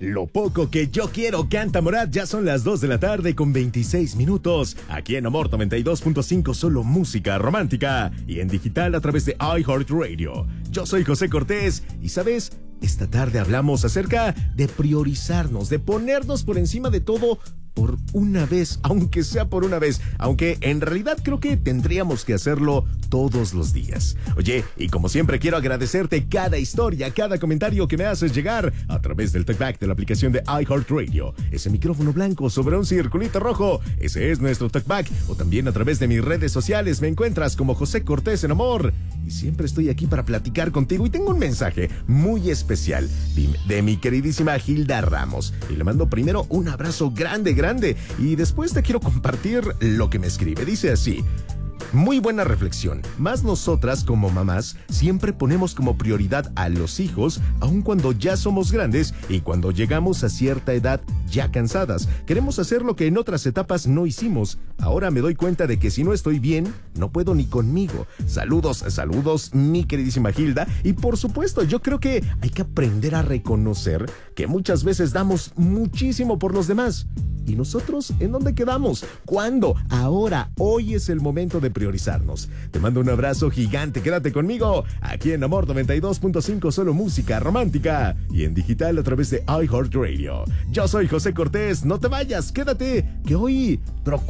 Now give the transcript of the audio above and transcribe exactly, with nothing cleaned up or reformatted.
Lo poco que yo quiero, canta Morat. Ya son las dos de la tarde con veintiséis minutos. Aquí en Amor noventa y dos punto cinco, solo música romántica. Y en digital a través de iHeartRadio. Yo soy José Cortés y, ¿sabes? Esta tarde hablamos acerca de priorizarnos, de ponernos por encima de todo por una vez, aunque sea por una vez, aunque en realidad creo que tendríamos que hacerlo todos los días. Oye, y como siempre quiero agradecerte cada historia, cada comentario que me haces llegar a través del talkback de la aplicación de iHeartRadio. Ese micrófono blanco sobre un circulito rojo, ese es nuestro talkback. O también a través de mis redes sociales me encuentras como José Cortés en Amor. Y siempre estoy aquí para platicar contigo y tengo un mensaje muy especial de mi queridísima Hilda Ramos. Y le mando primero un abrazo grande, grande. Y después te quiero compartir lo que me escribe. Dice así: muy buena reflexión. Más nosotras como mamás siempre ponemos como prioridad a los hijos, aun cuando ya somos grandes y cuando llegamos a cierta edad ya cansadas. Queremos hacer lo que en otras etapas no hicimos. Ahora me doy cuenta de que si no estoy bien, no puedo ni conmigo. Saludos, saludos, mi queridísima Hilda. Y por supuesto, yo creo que hay que aprender a reconocer que muchas veces damos muchísimo por los demás. ¿Y nosotros en dónde quedamos? ¿Cuándo? Ahora, hoy es el momento de priorizarnos. Te mando un abrazo gigante, quédate conmigo, aquí en Amor noventa y dos punto cinco, solo música romántica, y en digital a través de iHeartRadio. Yo soy José Cortés, no te vayas, quédate, que hoy procuro